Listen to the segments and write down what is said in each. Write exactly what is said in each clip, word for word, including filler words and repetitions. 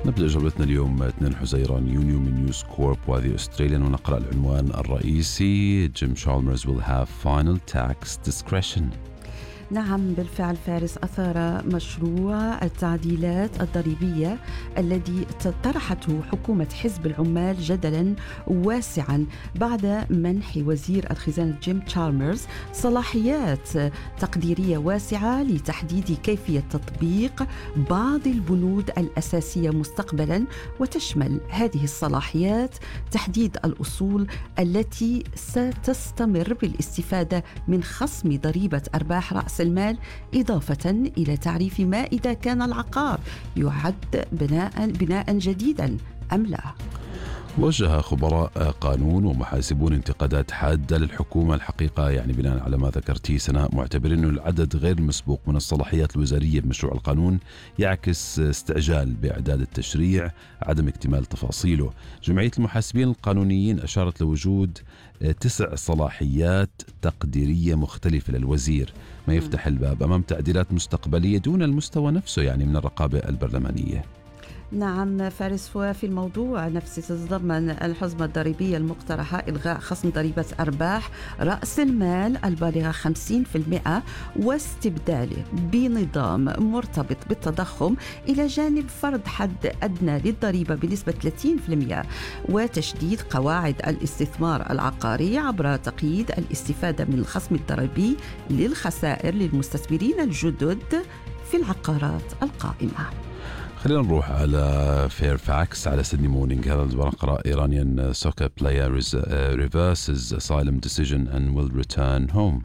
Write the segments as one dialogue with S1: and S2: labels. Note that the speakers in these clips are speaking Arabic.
S1: نبدأ جولتنا اليوم اثنين حزيران يونيو من نيوز كورب وهذه أستراليا، ونقرأ العنوان الرئيسي: Jim Chalmers will have final tax discretion.
S2: نعم بالفعل فارس، أثار مشروع التعديلات الضريبية الذي طرحته حكومة حزب العمال جدلا واسعا بعد منح وزير الخزانة جيم تشالمرز صلاحيات تقديرية واسعة لتحديد كيفية تطبيق بعض البنود الأساسية مستقبلا، وتشمل هذه الصلاحيات تحديد الأصول التي ستستمر بالاستفادة من خصم ضريبة أرباح رأس المال، إضافة إلى تعريف ما إذا كان العقار يعد بناء بناء جديدا أم لا.
S1: وجه خبراء قانون ومحاسبون انتقادات حادة للحكومة الحقيقة، يعني بناء على ما ذكرتي سناء، معتبرين أنه العدد غير مسبوق من الصلاحيات الوزارية بمشروع القانون يعكس استعجال بإعداد التشريع، عدم اكتمال تفاصيله. جمعية المحاسبين القانونيين أشارت لوجود تسع صلاحيات تقديرية مختلفة للوزير، ما يفتح الباب أمام تعديلات مستقبلية دون المستوى نفسه يعني من الرقابة البرلمانية.
S2: نعم فارس، وفي الموضوع نفسه تتضمن الحزمة الضريبية المقترحة إلغاء خصم ضريبة أرباح رأس المال البالغة خمسين بالمئة واستبداله بنظام مرتبط بالتضخم، إلى جانب فرض حد أدنى للضريبة بنسبة ثلاثين بالمئة، وتشديد قواعد الاستثمار العقاري عبر تقييد الاستفادة من الخصم الضريبي للخسائر للمستثمرين الجدد في العقارات القائمة.
S1: خلينا نروح على فيرفاكس على سيدني مورنينج. هذا بنقرأ: Iranian soccer player reverses asylum decision and will return home.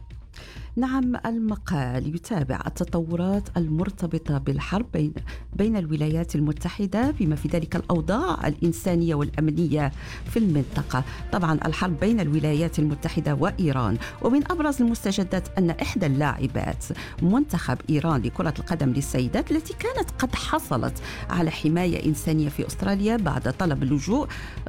S2: نعم المقال يتابع التطورات المرتبطة بالحرب بين, بين الولايات المتحدة بما في ذلك الأوضاع الإنسانية والأمنية في المنطقة. طبعا الحرب بين الولايات المتحدة وإيران، ومن أبرز المستجدات أن إحدى اللاعبات منتخب إيران لكرة القدم للسيدات التي كانت قد حصلت على حماية إنسانية في أستراليا بعد طلب اللجوء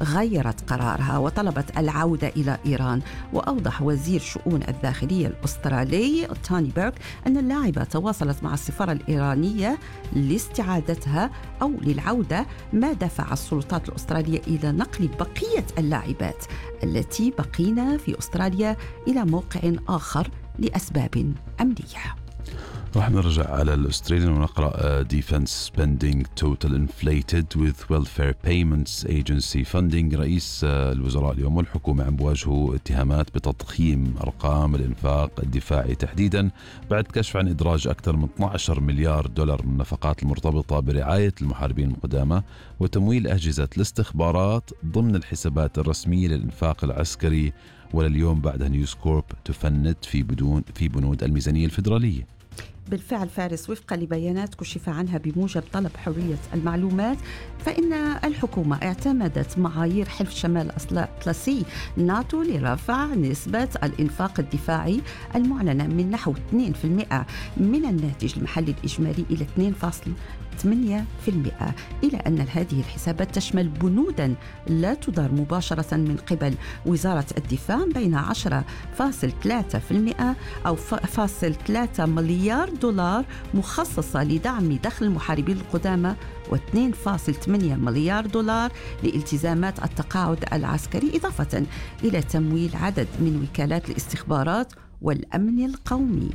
S2: غيرت قرارها وطلبت العودة إلى إيران. وأوضح وزير شؤون الداخلية الأسترالي توني بيرك أن اللاعبة تواصلت مع السفارة الإيرانية لاستعادتها أو للعودة، ما دفع السلطات الأسترالية إلى نقل بقية اللاعبات التي بقينا في أستراليا إلى موقع آخر لأسباب أمنية.
S1: راح نرجع على الأستراليان ونقرأ: Defense spending total inflated with welfare payments agency funding. رئيس الوزراء اليوم والحكومة عم بواجهوا اتهامات بتضخيم أرقام الإنفاق الدفاعي تحديدا بعد كشف عن إدراج أكثر من اثني عشر مليار دولار من النفقات المرتبطة برعاية المحاربين القدامى وتمويل أجهزة الاستخبارات ضمن الحسابات الرسمية للإنفاق العسكري. ولليوم بعدها نيوز كورب تفند في بدون في بنود الميزانية الفدرالية.
S2: بالفعل فارس، وفقا لبيانات كشف عنها بموجب طلب حرية المعلومات، فإن الحكومة اعتمدت معايير حلف شمال الأطلسي ناتو لرفع نسبة الإنفاق الدفاعي المعلنة من نحو اثنين بالمئة من الناتج المحلي الإجمالي إلى اثنين فاصلة ثمانية بالمئة، إلى أن هذه الحسابات تشمل بنودا لا تدار مباشرة من قبل وزارة الدفاع بين عشرة فاصلة ثلاثة بالمئة أو فاصل ثلاثة مليار دولار مخصصة لدعم دخل المحاربين القدامى، واثنين فاصلة ثمانية مليار دولار لالتزامات التقاعد العسكري، إضافة إلى تمويل عدد من وكالات الاستخبارات والأمن القومي.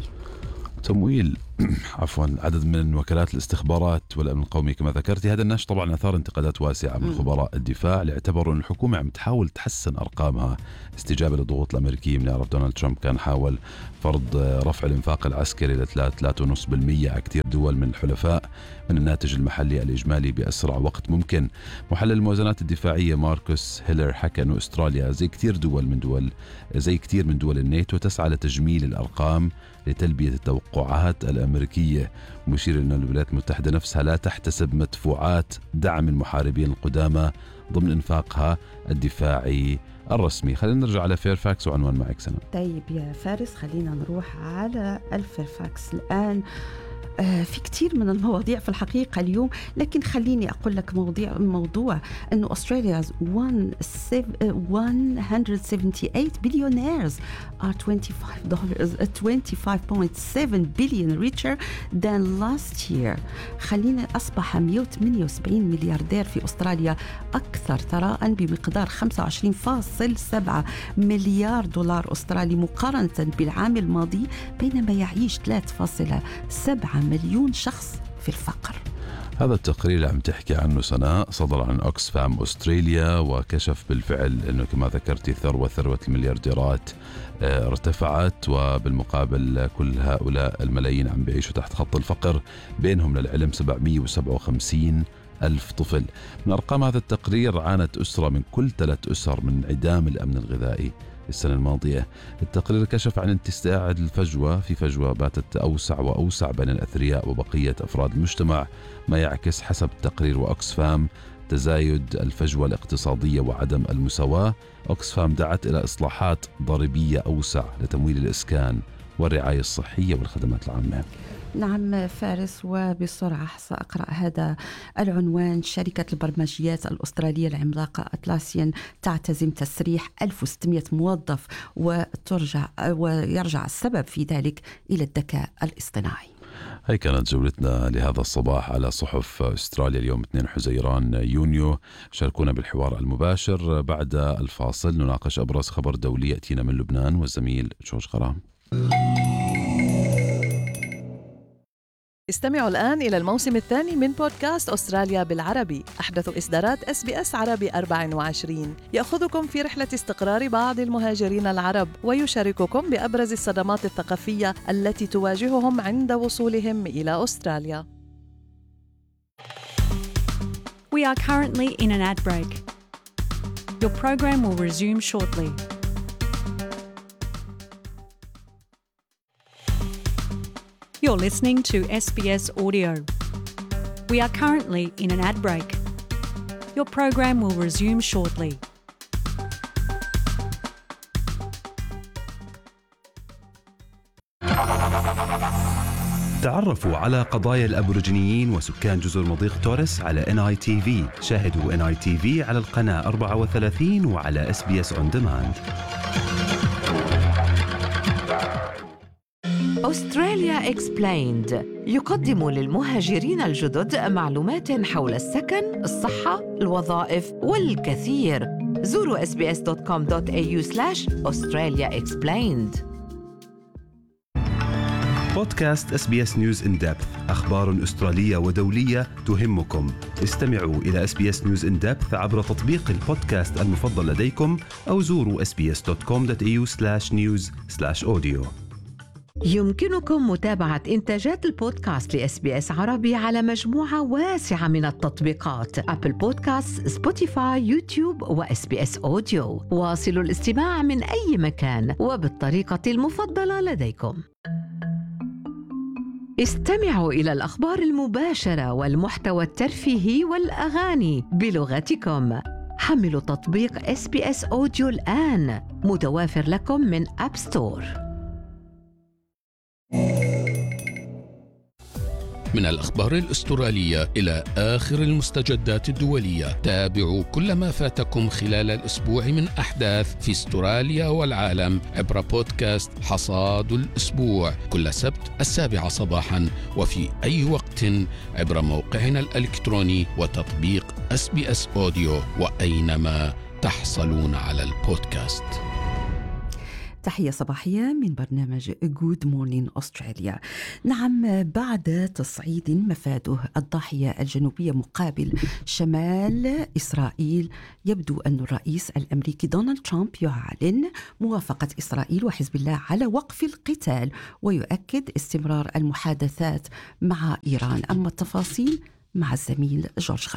S1: تمويل عفوا عدد من وكالات الاستخبارات والأمن القومي كما ذكرتي. هذا النشر طبعا أثار انتقادات واسعة من خبراء الدفاع اللي اعتبروا أن الحكومة عم تحاول تحسن أرقامها استجابة للضغوط الأمريكية. بنعرف دونالد ترامب كان حاول فرض رفع الإنفاق العسكري ل ثلاثة فاصلة خمسة بالمئة على كثير دول من الحلفاء من الناتج المحلي الإجمالي بأسرع وقت ممكن. محلل الموازنات الدفاعية ماركوس هيلر حكى أنه أستراليا زي كثير دول من دول زي كثير من دول الناتو تسعى لتجميل الأرقام لتلبية التوقعات الأمريكية، مشير أن الولايات المتحدة نفسها لا تحتسب مدفوعات دعم المحاربين القدامى ضمن إنفاقها الدفاعي الرسمي. خلينا نرجع على فيرفاكس وعنوان معك سنة.
S2: طيب يا فارس، خلينا نروح على الفيرفاكس الآن. في كتير من المواضيع في الحقيقة اليوم، لكن خليني أقول لك موضوع موضوع أنه أستراليا one hundred seventy-eight billionaires are twenty-five point seven billion richer than last year. خلينا أصبح مئة وثمانية وسبعين ملياردير في أستراليا أكثر ثراء بمقدار خمسة وعشرين فاصلة سبعة مليار دولار أسترالي مقارنة بالعام الماضي، بينما يعيش ثلاثة فاصلة سبعة مليون شخص في الفقر.
S1: هذا التقرير اللي عم تحكي عنه سناء صدر عن أوكسفام أستراليا، وكشف بالفعل أنه كما ذكرتي ثروة ثروة المليارديرات ارتفعت، وبالمقابل كل هؤلاء الملايين عم بيعيشوا تحت خط الفقر، بينهم للعلم سبعمئة وسبعة وخمسين ألف طفل. من أرقام هذا التقرير، عانت أسرة من كل ثلاث أسر من انعدام الأمن الغذائي السنة الماضية. التقرير كشف عن اتساع الفجوة، في فجوة باتت أوسع وأوسع بين الأثرياء وبقية أفراد المجتمع، ما يعكس حسب التقرير وأوكسفام تزايد الفجوة الاقتصادية وعدم المساواة. أوكسفام دعت إلى إصلاحات ضريبية أوسع لتمويل الإسكان والرعاية الصحية والخدمات العامة.
S2: نعم فارس، وبسرعة سأقرأ هذا العنوان. شركة البرمجيات الأسترالية العملاقة أتلاسيان تعتزم تسريح ألف وستمئة موظف، وترجع ويرجع السبب في ذلك إلى الذكاء الاصطناعي.
S1: هي كانت جولتنا لهذا الصباح على صحف أستراليا اليوم اثنين حزيران يونيو. شاركونا بالحوار المباشر. بعد الفاصل نناقش أبرز خبر دولي يأتينا من لبنان والزميل جورج غرام.
S3: استمعوا الآن إلى الموسم الثاني من بودكاست أستراليا بالعربي، أحدث إصدارات إس بي إس عربي أربعة وعشرين، يأخذكم في رحلة استقرار بعض المهاجرين العرب، ويشارككم بأبرز الصدمات الثقافية التي تواجههم عند وصولهم إلى أستراليا.
S4: We are currently in an ad break. Your program will resume shortly. You're listening to S B S Audio. We are currently in an ad break. Your program will resume shortly.
S5: تعرفوا على قضايا الأبوريجينيين وسكان جزر مضيق توريس على إن آي تي في. شاهدوا إن آي تي في على القناة أربعة وثلاثين وعلى إس بي إس On Demand.
S6: أستراليا إكسبلايند يقدم للمهاجرين الجدد معلومات حول السكن، الصحة، الوظائف والكثير. زوروا إس بي إس دوت كوم دوت إيه يو سلاش أستراليا إكسبلايند.
S5: بودكاست إس بي إس نيوز إن ديبث، أخبار أسترالية ودولية تهمكم. استمعوا إلى إس بي إس نيوز إن ديبث عبر تطبيق البودكاست المفضل لديكم، أو زوروا إس بي إس دوت كوم دوت إيه يو سلاش نيوز سلاش أوديو.
S6: يمكنكم متابعة إنتاجات البودكاست لإس بي إس عربي على مجموعة واسعة من التطبيقات: أبل بودكاست، سبوتيفاي، يوتيوب وإس بي إس أوديو. واصلوا الاستماع من أي مكان وبالطريقة المفضلة لديكم. استمعوا إلى الأخبار المباشرة والمحتوى الترفيهي والأغاني بلغتكم. حملوا تطبيق إس بي إس أوديو الآن، متوافر لكم من أب ستور.
S7: من الأخبار الأسترالية إلى آخر المستجدات الدولية، تابعوا كل ما فاتكم خلال الأسبوع من أحداث في أستراليا والعالم عبر بودكاست حصاد الأسبوع، كل سبت السابعة صباحاً، وفي أي وقت عبر موقعنا الإلكتروني وتطبيق إس بي إس أوديو، وأينما تحصلون على البودكاست.
S2: تحية صباحية من برنامج Good Morning Australia. نعم، بعد تصعيد مفاده الضاحية الجنوبية مقابل شمال إسرائيل، يبدو أن الرئيس الأمريكي دونالد ترامب يعلن موافقة إسرائيل وحزب الله على وقف القتال، ويؤكد استمرار المحادثات مع إيران. أما التفاصيل مع الزميل جورج غرام.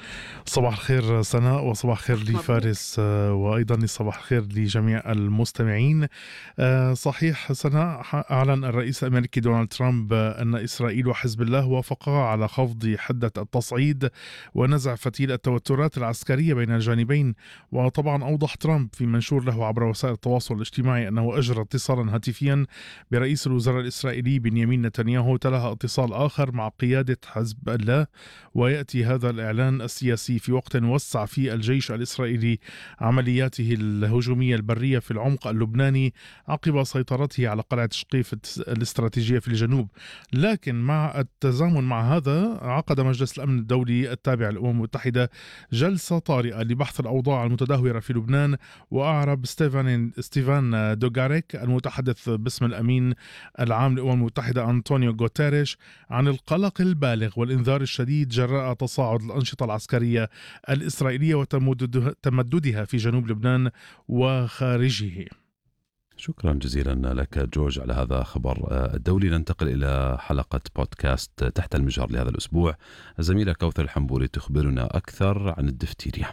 S8: صباح الخير سناء، وصباح الخير لفارس، وأيضا صباح الخير لجميع المستمعين. صحيح سناء، أعلن الرئيس الأمريكي دونالد ترامب أن إسرائيل وحزب الله وافقا على خفض حدة التصعيد ونزع فتيل التوترات العسكرية بين الجانبين. وطبعا أوضح ترامب في منشور له عبر وسائل التواصل الاجتماعي أنه أجرى اتصالا هاتفيا برئيس الوزراء الإسرائيلي بنيامين نتنياهو، تلها اتصال آخر مع قيادة حزب الله. ويأتي هذا الإعلان السياسي في وقت وسع فيه الجيش الإسرائيلي عملياته الهجومية البرية في العمق اللبناني عقب سيطرته على قلعة شقيف الاستراتيجية في الجنوب. لكن مع التزامن مع هذا، عقد مجلس الأمن الدولي التابع للأمم المتحدة جلسة طارئة لبحث الأوضاع المتدهورة في لبنان. وأعرب ستيفان ستيفان دوغاريك المتحدث باسم الأمين العام للأمم المتحدة أنطونيو غوتيريش عن القلق البالغ والإنذار الشديد جراء تصاعد الأنشطة العسكرية الإسرائيلية وتمددها في جنوب لبنان وخارجه.
S1: شكرا جزيلا لك جورج على هذا الخبر الدولي. ننتقل إلى حلقة بودكاست تحت المجهر لهذا الأسبوع. الزميلة كوثر الحنبوري تخبرنا أكثر عن الدفتيريا.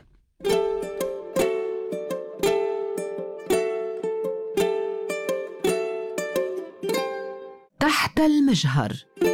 S6: تحت المجهر.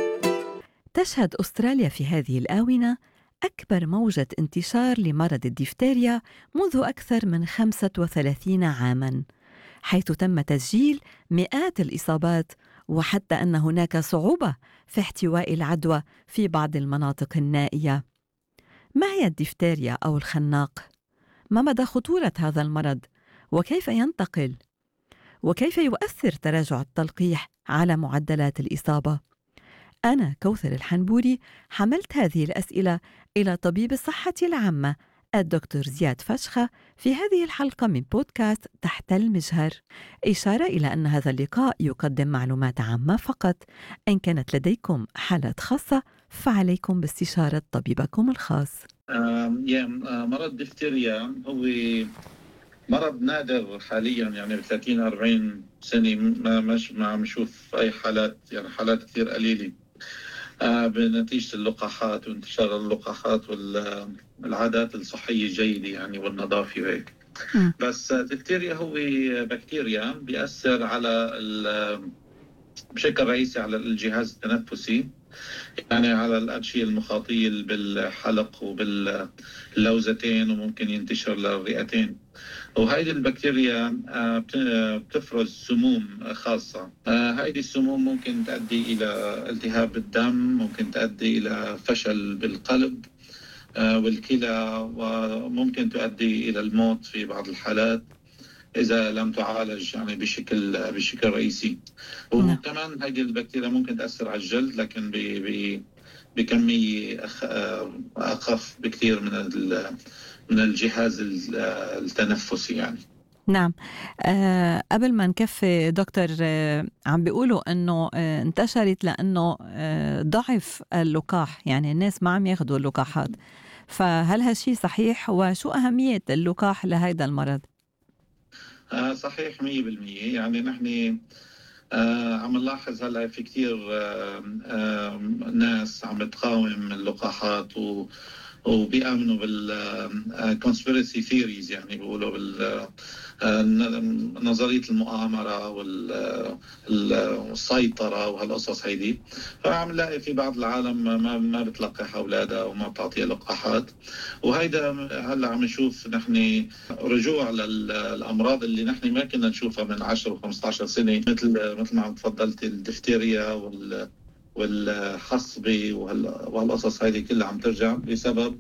S3: تشهد أستراليا في هذه الآونة أكبر موجة انتشار لمرض الدفتيريا منذ أكثر من خمسة وثلاثين عاماً، حيث تم تسجيل مئات الإصابات، وحتى أن هناك صعوبة في احتواء العدوى في بعض المناطق النائية. ما هي الدفتيريا أو الخناق؟ ما مدى خطورة هذا المرض؟ وكيف ينتقل؟ وكيف يؤثر تراجع التلقيح على معدلات الإصابة؟ أنا كوثر الحنبوري حملت هذه الأسئلة إلى طبيب الصحة العامة الدكتور زياد فشخة في هذه الحلقة من بودكاست تحت المجهر، إشارة إلى أن هذا اللقاء يقدم معلومات عامة فقط. إن كانت لديكم حالات خاصة فعليكم باستشارة طبيبكم الخاص.
S9: مرض الدفتيريا هو مرض نادر حاليا، يعني ب ثلاثين أربعين سنة ما مش ما عم نشوف أي حالات، يعني حالات كثير قليلة آه بنتيجة اللقاحات وانتشار اللقاحات والعادات الصحية الجيدة يعني والنظافة وهيك. بس الدفتيريا هو بكتيريا بيأثر على بشكل رئيسي على الجهاز التنفسي، يعني على الأغشية المخاطية بالحلق وباللوزتين، وممكن ينتشر للرئتين. وهذه البكتيريا بتفرز سموم خاصة. هذه السموم ممكن تؤدي إلى التهاب بالدم، ممكن تؤدي إلى فشل بالقلب والكلى، وممكن تؤدي إلى الموت في بعض الحالات إذا لم تعالج يعني بشكل بشكل رئيسي. وكمان هذه البكتيريا ممكن تأثر على الجلد، لكن بكمية أخف بكثير من من الجهاز التنفسي يعني.
S3: نعم. أه قبل ما نكفي دكتور، أه عم بيقولوا أنه أه انتشرت لأنه أه ضعف اللقاح، يعني الناس ما عم ياخدوا اللقاحات، فهل هالشي صحيح؟ وشو أهمية اللقاح لهذا المرض؟
S9: آه صحيح مية بالمية. يعني نحن آه عم نلاحظ هلا في كتير آه آه ناس عم تقاوم اللقاحات و وبيأمنوا بالconspiracy theories، يعني بيقولوا بالنظرية المؤامرة والسيطرة وهالقصص هيدي. فعم نلاقي في بعض العالم ما ما بتلقح أولادها وما بتعطيها لقاحات، وهيدا هلا عم نشوف نحن رجوع للأمراض اللي نحن ما كنا نشوفها من عشر وخمسة عشر سنة، مثل مثل ما عم تفضلت الدفتيريا وال والحصبة وهالقصص هذه كلها عم ترجع بسبب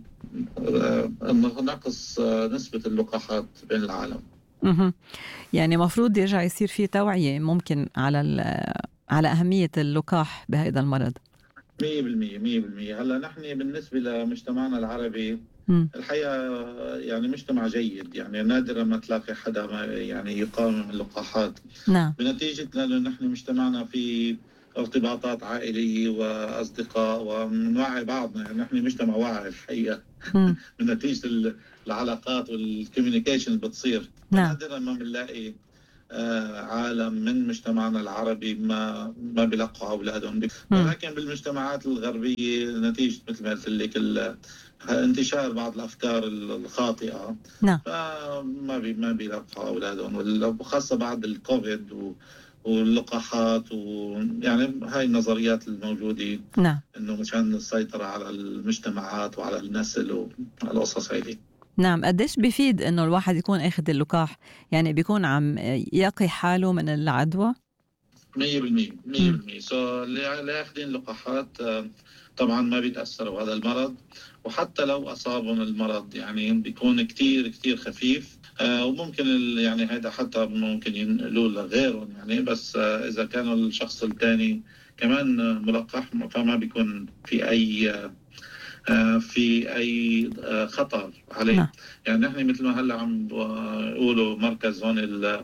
S9: نقص نسبة اللقاحات بين العالم.
S3: يعني مفروض يرجع يصير فيه توعية ممكن على على أهمية اللقاح بهذا المرض.
S9: مية بالمية مية بالمية. هلا نحن بالنسبة لمجتمعنا العربي الحقيقة يعني مجتمع جيد، يعني نادرا ما تلاقي حدا ما يعني يقاوم اللقاحات.
S3: نعم.
S9: بنتيجة لأنه نحن مجتمعنا في ارتباطات عائلية وأصدقاء ونوعي بعضنا، يعني نحن مجتمع واعي الحقيقة من نتيجة العلاقات والكوميونيكيشن اللي بتصير.
S3: نعم.
S9: نادرا ما بنلاقي عالم من مجتمعنا العربي ما ما بيلقوا أولادهم، ولكن بالمجتمعات الغربية نتيجة مثل ما قلت لك انتشار بعض الأفكار الخاطئة
S10: نعم.
S9: فما بي ما بيلقوا أولادهم، وخاصة بعد الكوفيد و واللقاحات، ويعني هاي النظريات الموجودة
S10: نعم.
S9: إنه مشان السيطرة على المجتمعات وعلى النسل والقصص هذه.
S10: نعم. قديش بيفيد إنه الواحد يكون أخذ اللقاح؟ يعني بيكون عم يقي حاله من العدوى؟
S9: مية بالمية مية بالمية سو اللي أخذين لقاحات طبعا ما بيتأثروا بهذا المرض، وحتى لو أصابهم المرض يعني بيكون كتير كتير خفيف، آه وممكن يعني هذا حتى ممكن ينقلوا لغيرهم يعني، بس آه إذا كانوا الشخص الثاني كمان ملقح فما بيكون في أي آه في أي آه خطر عليه.
S10: نعم.
S9: يعني نحن مثل ما هلا عم يقولوا مركز هون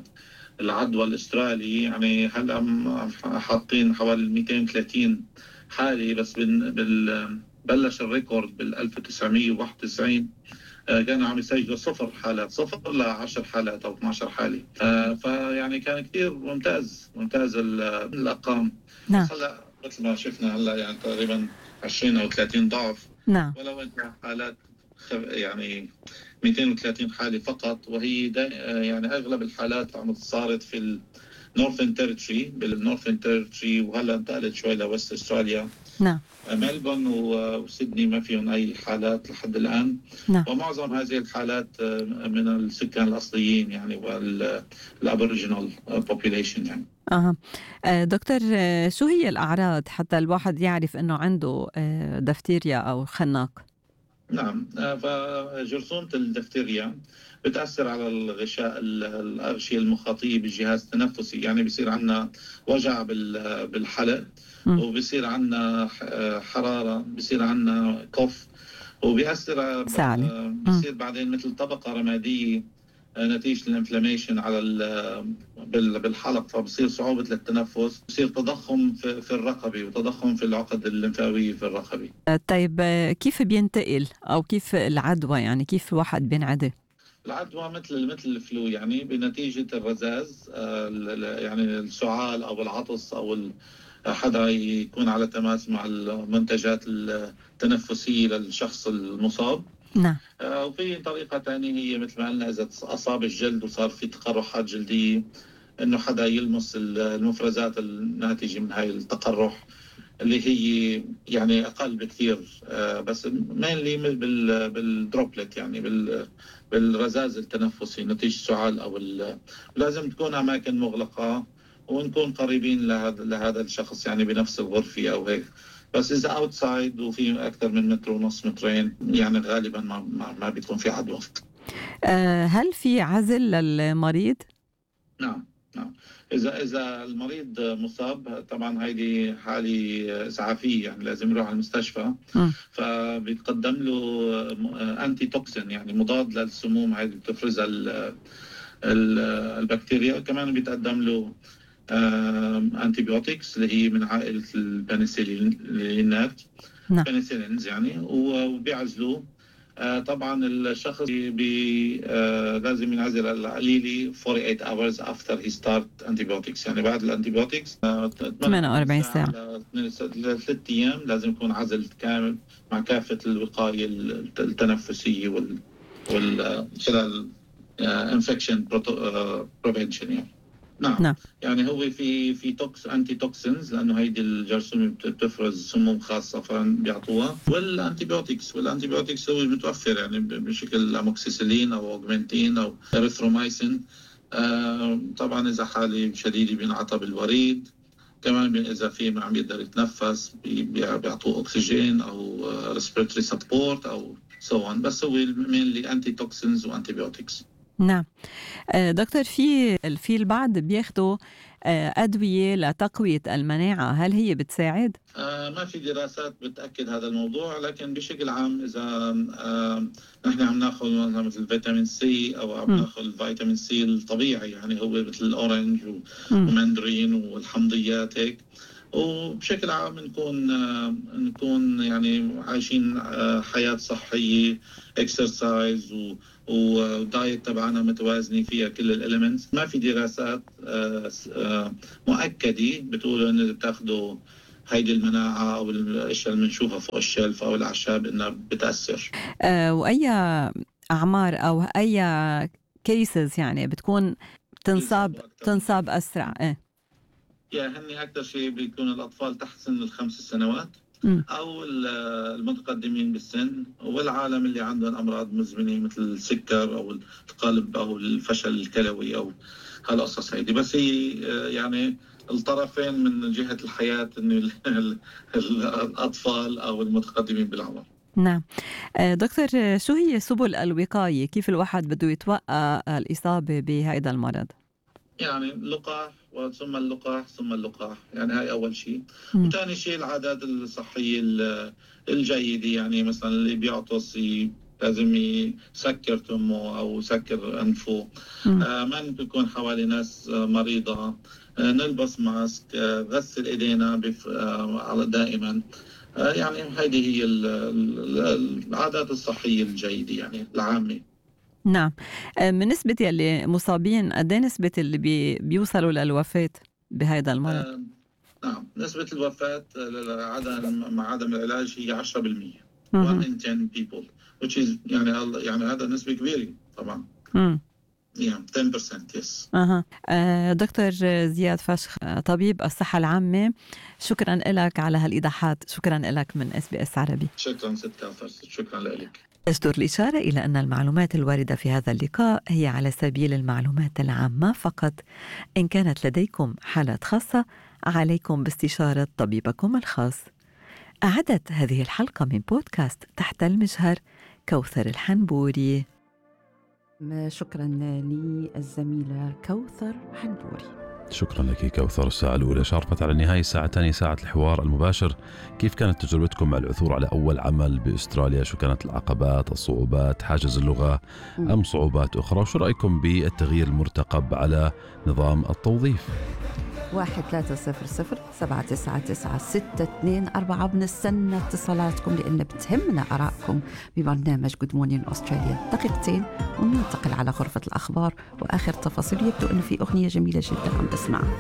S9: العدوى الأسترالي، يعني هلا حاطين حوالي مئتين وثلاثين حالة، بس بال بلش الريكورد بال ألف وتسعمية وواحد وتسعين كانوا عم يسجلوا صفر حالات، صفر لعشر حالات أو اثناشر حالة، فيعني كان كتير ممتاز ممتاز الأرقام.
S10: نعم.
S9: هلا مثل ما شفنا هلا يعني تقريبا عشرين أو ثلاثين ضعف.
S10: نعم.
S9: ولو أنت حالات يعني مئتين وثلاثين حالة فقط، وهي يعني أغلب الحالات عم صارت في النورثن تيريتوري بالنورثن تيريتوري، وهلا انتقلت شوي لوست أستراليا.
S10: نعم.
S9: ملبورن وسيدني ما فيهم أي حالات لحد الآن.
S10: نعم.
S9: ومعظم هذه الحالات من السكان الأصليين يعني والأبوريجينال بوبوليشن يعني.
S10: أه. دكتور، شو هي الأعراض حتى الواحد يعرف أنه عنده دفتيريا أو خناق؟
S9: نعم، فجرثومة الدفتيريا بتأثر على الغشاء الأغشية المخاطية بالجهاز التنفسي، يعني بيصير عنا وجع بالحلق، وبيصير عنا حرارة، بيصير عنا كف، وبيأثر بيصير بعدين مثل طبقة رمادية نتيجة الانفلاميشن على بالحلق، فبصير صعوبة للتنفس، بصير تضخم في الرقبة وتضخم في العقد الليمفاوية في الرقبة.
S10: طيب كيف بينتقل أو كيف العدوى، يعني كيف الواحد بينعدي؟
S9: العدوى مثل مثل الفلو يعني بنتيجة الرذاذ، يعني السعال أو العطس أو حدا يكون على تماس مع المنتجات التنفسية للشخص المصاب.
S10: نعم.
S9: آه وفي طريقة تانية هي مثل ما قلنا إذا أصاب الجلد وصار في تقرحات جلدية، إنه حدا يلمس المفرزات الناتجة من هاي التقرح اللي هي يعني أقل بكثير، آه بس mainly بالدروبلت يعني بال بالرذاذ التنفسي نتيجة سعال أو لازم تكون أماكن مغلقة ونكون قريبين لهذا لهذا الشخص يعني بنفس الغرفة أو هيك. بس إذا أوتسايد وفي أكثر من متر ونص مترين يعني غالبا ما ما, ما بيكون في عدوى.
S10: أه هل في عزل للمريض؟
S9: نعم نعم. إذا إذا المريض مصاب طبعا هيدي حالة إسعافية يعني لازم يروح على المستشفى،
S10: م.
S9: فبيتقدم له أنتي توكسين يعني مضاد للسموم هيدي بتفرزها البكتيريا، كمان بيتقدم له أنتيبيوتكس اللي هي من عائلة البنسلينات،
S10: نعم.
S9: بنسلينز يعني، وبيعزلوه. آه طبعا الشخص بي آه لازم ينعزل على القليلي أربعة وأربعين hours after he start antibiotics، يعني بعد الانتيبيوتكس آه
S10: ثمانية وأربعين ساعة
S9: لثلاث أيام لازم يكون عزل كامل مع كافة الوقاية التنفسية وال وال خلال انفكشن بريفنشن يعني. نعم.
S10: نعم.
S9: يعني هو في في توكس انتي توكسينز لانه هيدي الجرثومه بتفرز سموم خاصه فبيعطوها، والانتيبيوتكس والانتيبيوتكس هو متوفر يعني بشكل اموكسيسيلين او اوغمنتين او اريثرومايسين. آه طبعا اذا حاله شديده بينعطى بالوريد، كمان اذا في عم يقدر يتنفس بيعطوه اكسجين او ريسبيرتوري سبورت او سو on. بس هو مينلي انتي توكسينز وانتيبيوتكس.
S10: نعم. دكتور، في في البعض بياخدوا أدوية لتقوية المناعة، هل هي بتساعد؟
S9: آه ما في دراسات بتأكد هذا الموضوع، لكن بشكل عام إذا آه نحن عم ناخذ مثل فيتامين سي أو عم ناخذ فيتامين سي الطبيعي يعني هو مثل الأورنج وماندرين والحمضيات هيك، وبشكل عام نكون نكون يعني عايشين حياة صحية، اكسرسايز ودايت تبعنا متوازنة فيها كل الاليمنتس. ما في دراسات مؤكدة بتقول إن إذا بتاخدوا هيدي المناعة أو الأشياء اللي بنشوفها فوق الشلف أو الأعشاب إنها بتأثر.
S10: أه وأي أعمار أو أي كيسز يعني بتكون تنصاب تنصاب أسرع؟ إيه
S9: يا هني أكثر شيء بيكون الأطفال تحت سن الخمس سنوات
S10: م.
S9: أو المتقدمين بالسن، والعالم اللي عندهم أمراض مزمنة مثل السكر أو القلب أو الفشل الكلوي أو هالقصص هيدي. بس هي يعني الطرفين من جهة الحياة إنه الأطفال أو المتقدمين بالعمر.
S10: نعم دكتور، شو هي سبل الوقاية؟ كيف الواحد بده يتوقع الإصابة بهذا المرض؟
S9: يعني اللقاح ثم اللقاح ثم اللقاح، يعني هاي أول شيء. وثاني شيء العادات الصحية الجيدة، يعني مثلا اللي بيعطس لازم يسكر تمه أو يسكر أنفه، آه ما نكون حوالي ناس مريضة، آه نلبس ماسك، آه غسل إيدينا بف... آه دائما. آه يعني هذه هي العادات الصحية الجيدة يعني العامة.
S10: نعم. من نسبة اللي مصابين قد ايه نسبة اللي بي بيوصلوا للوفاة بهذا المرض؟
S9: آه نعم، نسبة الوفاة مع عدم العلاج هي عشرة بالمئة. one in ten people which is يعني يعني هذا نسبة كبيرة طبعا.
S10: امم
S9: يعني ten percent yes.
S10: اها آه دكتور زياد فشخ، طبيب الصحة العامة، شكرا لك على هالإيضاحات. شكرا لك من اس بي اس عربي.
S9: شكرا ست كاثر، شكرا لك.
S6: أجدر الإشارة إلى أن المعلومات الواردة في هذا اللقاء هي على سبيل المعلومات العامة فقط. إن كانت لديكم حالات خاصة عليكم باستشارة طبيبكم الخاص. أعدت هذه الحلقة من بودكاست تحت المجهر كوثر الحنبوري.
S2: شكرا للزميلة كوثر حنبوري.
S1: شكرا لك كوثر. الساعة الأولى شارفت على النهاية. الساعة الثانية ساعة الحوار المباشر. كيف كانت تجربتكم مع العثور على أول عمل بأستراليا؟ شو كانت العقبات، الصعوبات، حاجز اللغة أم صعوبات أخرى؟ وشو رأيكم بالتغيير المرتقب على نظام التوظيف؟
S2: واحد ثلاثة صفر صفر سبعة تسعة تسعة ستة اثنين أربعة. بنستنى اتصالاتكم لأن بتهمنا آرائكم ببرنامج Good Morning Australia. دقيقتين وننتقل على غرفة الأخبار وآخر تفاصيل. يبدو أنه في أغنية جميلة جدا عم بسمعها.